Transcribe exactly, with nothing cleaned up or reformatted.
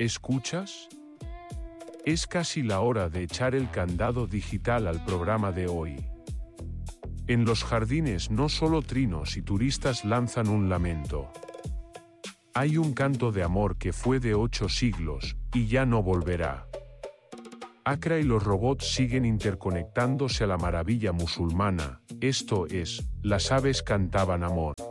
¿Escuchas? Es casi la hora de echar el candado digital al programa de hoy. En los jardines no solo trinos y turistas lanzan un lamento. Hay un canto de amor que fue de ocho siglos, y ya no volverá. Accra y los robots siguen interconectándose a la maravilla musulmana, esto es, las aves cantaban amor.